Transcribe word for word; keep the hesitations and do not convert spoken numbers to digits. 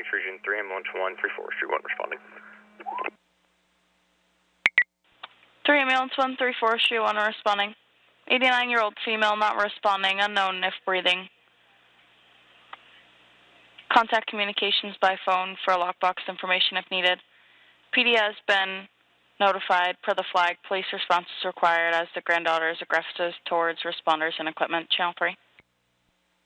Police Region three, ambulance one, three four Street one responding. three ambulance one, three four Street one responding. eighty-nine-year-old female not responding, unknown if breathing. Contact communications by phone for lockbox information if needed. P D has been notified per the flag. Police response is required as the granddaughter is aggressive towards responders and equipment. Channel three.